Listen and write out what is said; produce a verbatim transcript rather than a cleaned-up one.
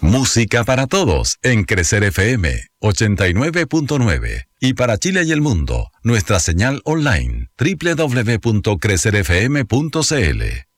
Música para todos en Crecer F M ochenta y nueve punto nueve. Y para Chile y el mundo, nuestra señal online doble u doble u doble u punto crecer f m punto c l.